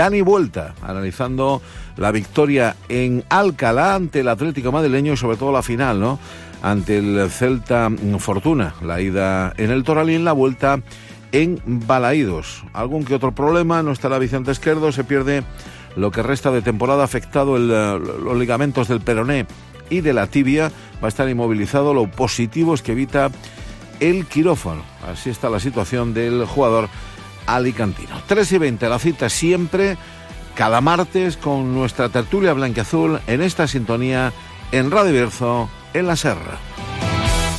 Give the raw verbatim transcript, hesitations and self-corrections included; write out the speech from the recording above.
Dani Vuelta, analizando la victoria en Alcalá ante el Atlético madrileño y sobre todo la final, ¿no?, ante el Celta Fortuna, la ida en el Toral y en la vuelta en Balaídos. Algún que otro problema, no estará Vicente Esquerdo, se pierde lo que resta de temporada, afectado el, los ligamentos del peroné y de la tibia, va a estar inmovilizado. Lo positivo es que evita el quirófano. Así está la situación del jugador alicantino. tres y veinte, la cita siempre, cada martes, con nuestra tertulia blanquiazul en esta sintonía en Radio Bierzo, en la Serra.